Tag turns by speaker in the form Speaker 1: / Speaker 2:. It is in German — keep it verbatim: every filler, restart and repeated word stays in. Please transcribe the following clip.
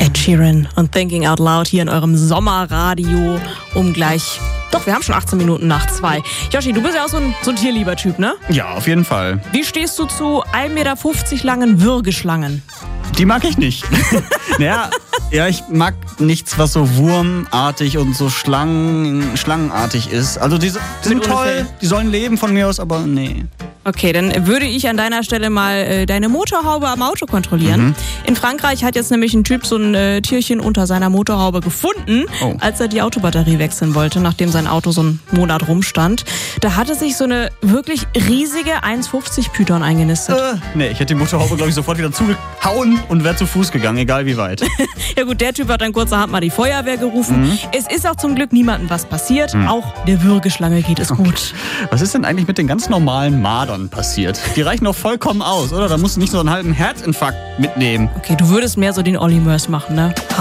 Speaker 1: Ed Sheeran und Thinking Out Loud hier in eurem Sommerradio um gleich... Doch, wir haben schon achtzehn Minuten nach zwei. Joshi, du bist ja auch so ein, so ein tierlieber Typ, ne?
Speaker 2: Ja, auf jeden Fall.
Speaker 1: Wie stehst du zu ein Meter fünfzig langen Würgeschlangen?
Speaker 2: Die mag ich nicht. Naja, ja, ich mag nichts, was so wurmartig und so Schlangen, schlangenartig ist. Also die, die sind toll, Fell. Die sollen leben von mir aus, aber nee.
Speaker 1: Okay, dann würde ich an deiner Stelle mal äh, deine Motorhaube am Auto kontrollieren. Mhm. In Frankreich hat jetzt nämlich ein Typ so ein äh, Tierchen unter seiner Motorhaube gefunden, oh. als er die Autobatterie wechseln wollte, nachdem sein Auto so einen Monat rumstand. Da hatte sich so eine wirklich riesige eins fünfzig Python eingenistet.
Speaker 2: Äh, nee, ich hätte die Motorhaube, glaube ich, sofort wieder zugehauen und wäre zu Fuß gegangen, egal wie weit.
Speaker 1: Ja gut, der Typ hat dann kurzerhand mal die Feuerwehr gerufen. Mhm. Es ist auch zum Glück niemandem was passiert. Mhm. Auch der Würgeschlange geht es gut.
Speaker 2: Was ist denn eigentlich mit den ganz normalen Mardern passiert? Die reichen doch vollkommen aus, oder? Da musst du nicht so einen halben Herzinfarkt mitnehmen.
Speaker 1: Okay, du würdest mehr so den Olli Mörs machen, ne?